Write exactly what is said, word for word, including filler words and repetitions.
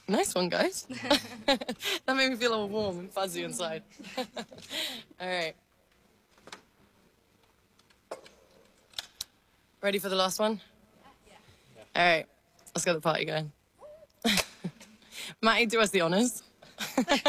Nice one, guys. That made me feel all warm and fuzzy inside. All right. Ready for the last one? Yeah. All right. Let's get the party going. Matty, do us the honors.